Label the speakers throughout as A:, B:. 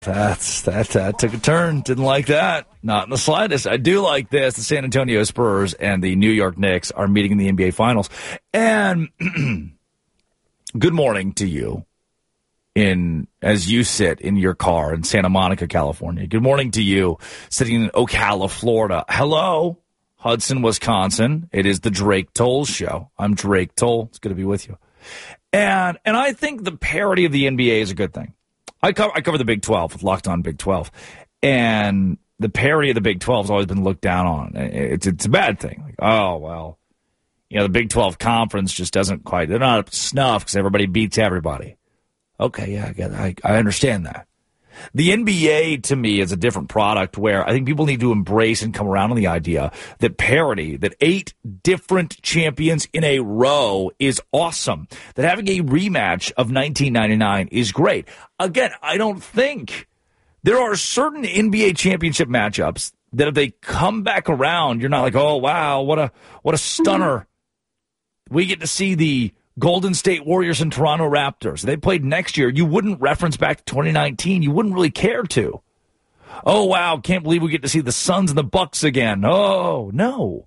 A: That took a turn. Didn't like that. Not in the slightest. I do like this. The San Antonio Spurs and the New York Knicks are meeting in the NBA Finals. And good morning to you as you sit in your car in Santa Monica, California. Good morning to you sitting in Ocala, Florida. Hello, Hudson, Wisconsin. It is the Drake Toll Show. I'm Drake Toll. It's good to be with you. And I think the parity of the NBA is a good thing. I cover the Big 12 with Locked On Big 12, and the parity of the Big 12 has always been looked down on. It's a bad thing. Like, oh, well, the Big 12 conference just doesn't quite, they're not up to snuff because everybody beats everybody. Okay, yeah, I understand that. The NBA, to me, is a different product where I think people need to embrace and come around on the idea that parity, that 8 different champions in a row is awesome, that having a rematch of 1999 is great. Again, I don't think there are certain NBA championship matchups that if they come back around, you're not like, oh, wow, what a stunner. We get to see the Golden State Warriors and Toronto Raptors. They played next year. You wouldn't reference back to 2019. You wouldn't really care to. Oh, wow, can't believe we get to see the Suns and the Bucks again. Oh, no.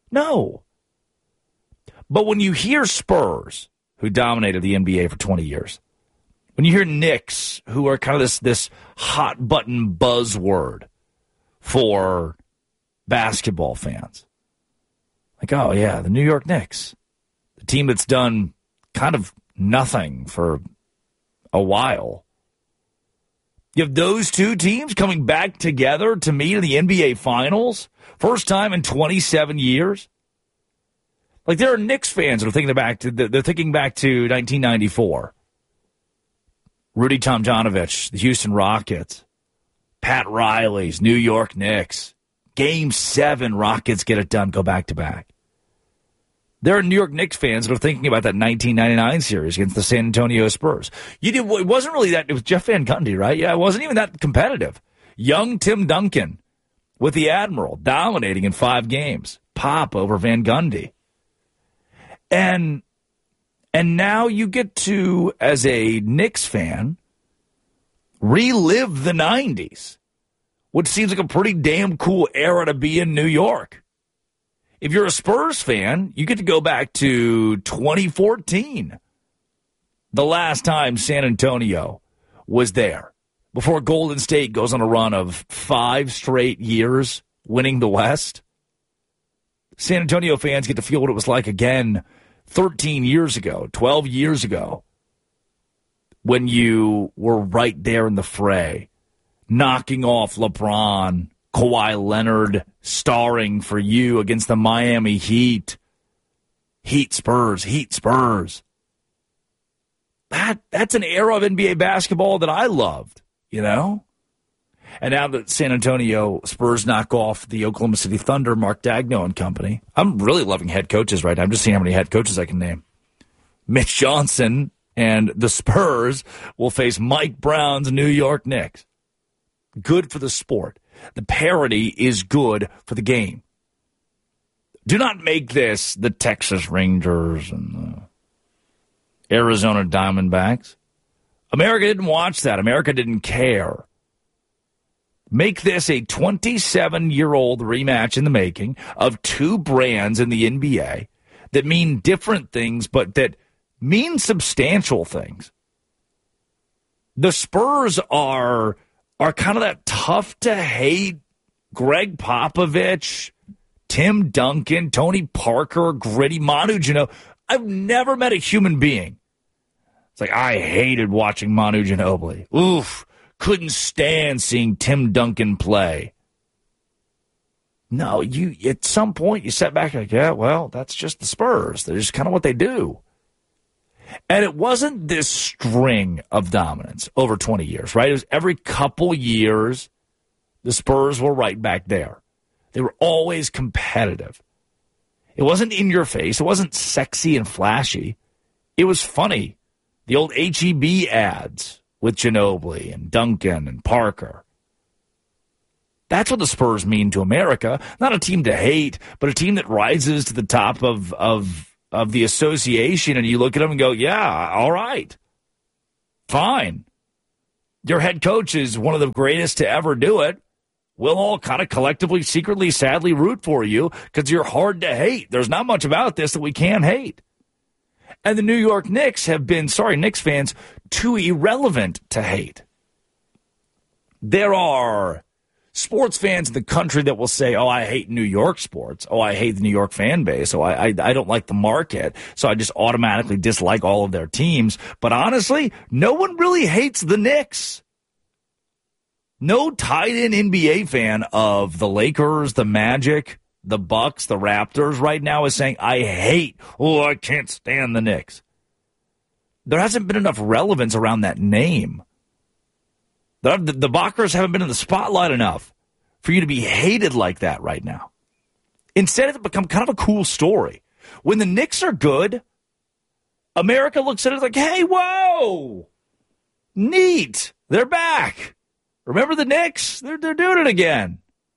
A: But when you hear Spurs, who dominated the NBA for 20 years, when you hear Knicks, who are kind of this hot-button buzzword for basketball fans, like, oh, yeah, the New York Knicks, the team that's done kind of nothing for a while. You have those two teams coming back together to meet in the NBA Finals. First time in 27 years. Like, there are Knicks fans that are thinking back to 1994. Rudy Tomjanovich, the Houston Rockets. Pat Riley's New York Knicks. Game 7, Rockets get it done, go back-to-back. There are New York Knicks fans that are thinking about that 1999 series against the San Antonio Spurs. It wasn't really that. It was Jeff Van Gundy, right? Yeah, it wasn't even that competitive. Young Tim Duncan with the Admiral dominating in 5 games. Pop over Van Gundy. And now you get to, as a Knicks fan, relive the 90s, which seems like a pretty damn cool era to be in New York. If you're a Spurs fan, you get to go back to 2014, the last time San Antonio was there, before Golden State goes on a run of 5 straight years winning the West. San Antonio fans get to feel what it was like again 13 years ago, 12 years ago, when you were right there in the fray, knocking off LeBron, Kawhi Leonard starring for you against the Miami Heat. Heat Spurs. That's an era of NBA basketball that I loved, And now that San Antonio Spurs knock off the Oklahoma City Thunder, Mark Daigneault and company, I'm really loving head coaches right now. I'm just seeing how many head coaches I can name. Mitch Johnson and the Spurs will face Mike Brown's New York Knicks. Good for the sport. The parity is good for the game. Do not make this the Texas Rangers and the Arizona Diamondbacks. America didn't watch that. America didn't care. Make this a 27-year-old rematch in the making of 2 brands in the NBA that mean different things, but that mean substantial things. The Spurs are kind of that tough-to-hate Greg Popovich, Tim Duncan, Tony Parker, gritty Manu Ginobili. I've never met a human being. It's like, I hated watching Manu Ginobili. Oof, couldn't stand seeing Tim Duncan play. No, at some point you sat back and like, yeah, well, that's just the Spurs. They're just kind of what they do. And it wasn't this string of dominance over 20 years, right? It was every couple years the Spurs were right back there. They were always competitive. It wasn't in your face. It wasn't sexy and flashy. It was funny. The old H-E-B ads with Ginobili and Duncan and Parker. That's what the Spurs mean to America. Not a team to hate, but a team that rises to the top of the association, and you look at them and go, yeah, all right, fine. Your head coach is one of the greatest to ever do it. We'll all kind of collectively, secretly, sadly root for you because you're hard to hate. There's not much about this that we can't hate. And the New York Knicks have been, Knicks fans, too irrelevant to hate. There are sports fans in the country that will say, oh, I hate New York sports. Oh, I hate the New York fan base. Oh, I don't like the market. So I just automatically dislike all of their teams. But honestly, no one really hates the Knicks. No tied-in NBA fan of the Lakers, the Magic, the Bucks, the Raptors right now is saying, I can't stand the Knicks. There hasn't been enough relevance around that name. The Bockers haven't been in the spotlight enough for you to be hated like that right now. Instead, it's become kind of a cool story. When the Knicks are good, America looks at it like, hey, whoa, neat, they're back. Remember the Knicks? They're doing it again.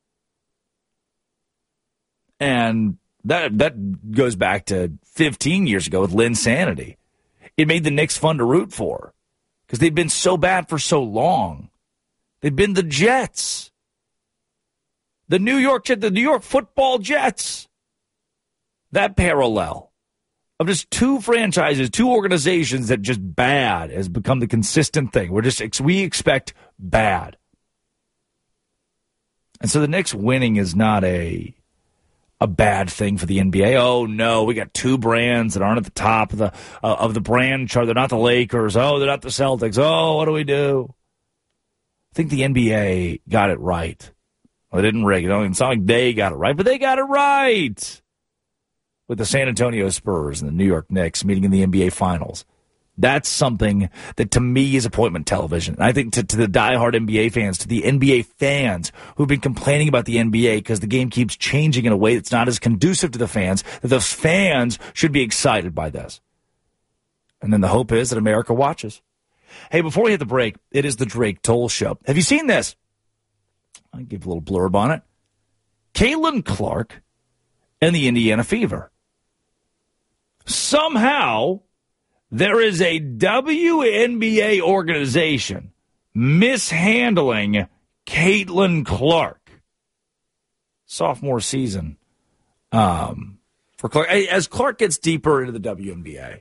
A: And that goes back to 15 years ago with Linsanity. It made the Knicks fun to root for because they've been so bad for so long. They've been the Jets. The New York football Jets. That parallel of just two franchises, two organizations that just bad has become the consistent thing. We expect bad. And so the Knicks winning is not a bad thing for the NBA. Oh no, we got two brands that aren't at the top of the brand chart. They're not the Lakers. Oh, they're not the Celtics. Oh, what do we do? I think the NBA got it right. Well, they didn't rig it. It's not like they got it right, but they got it right with the San Antonio Spurs and the New York Knicks meeting in the NBA Finals. That's something that, to me, is appointment television. And I think to the diehard NBA fans, to the NBA fans who've been complaining about the NBA because the game keeps changing in a way that's not as conducive to the fans, that those fans should be excited by this. And then the hope is that America watches. Hey, before we hit the break, it is the Drake Toll Show. Have you seen this? I'll give a little blurb on it. Caitlin Clark and the Indiana Fever. Somehow, there is a WNBA organization mishandling Caitlin Clark. Sophomore season for Clark. As Clark gets deeper into the WNBA,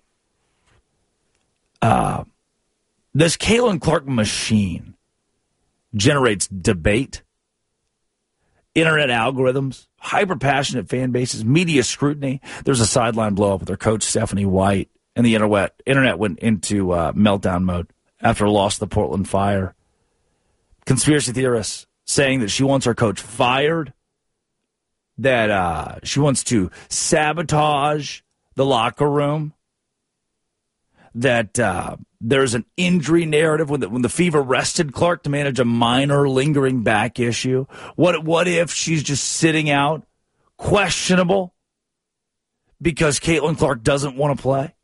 A: this Caitlin Clark machine generates debate, internet algorithms, hyper-passionate fan bases, media scrutiny. There's a sideline blow-up with her coach, Stephanie White, and the internet went into meltdown mode after a loss to the Portland Fire. Conspiracy theorists saying that she wants her coach fired, that she wants to sabotage the locker room, that there's an injury narrative when the Fever rested Clark to manage a minor lingering back issue. What if she's just sitting out, questionable, because Caitlin Clark doesn't want to play?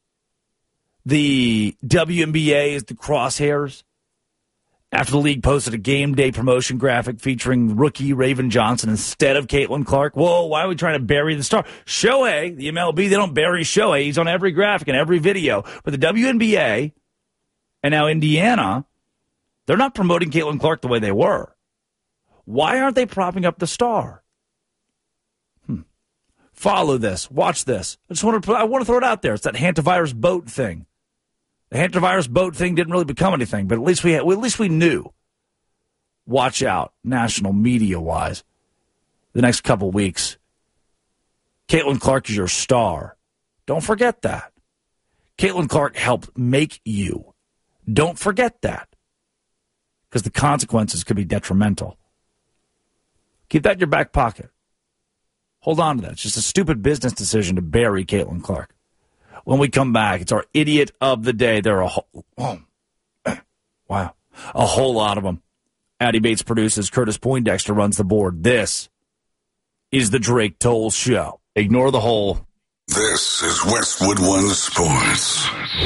A: The WNBA is the crosshairs after the league posted a game day promotion graphic featuring rookie Raven Johnson instead of Caitlin Clark. Whoa, why are we trying to bury the star? Shohei, the MLB, they don't bury Shohei. He's on every graphic and every video. But the WNBA and now Indiana, they're not promoting Caitlin Clark the way they were. Why aren't they propping up the star? Follow this. Watch this. I want to throw it out there. It's that hantavirus boat thing. The hantavirus boat thing didn't really become anything, but at least we knew. Watch out, national media-wise. The next couple weeks, Caitlin Clark is your star. Don't forget that. Caitlin Clark helped make you. Don't forget that. Because the consequences could be detrimental. Keep that in your back pocket. Hold on to that. It's just a stupid business decision to bury Caitlin Clark. When we come back, it's our idiot of the day. There are a whole lot of them. Addie Bates produces. Curtis Poindexter runs the board. This is the Drake Toll Show. Ignore the whole.
B: This is Westwood One Sports.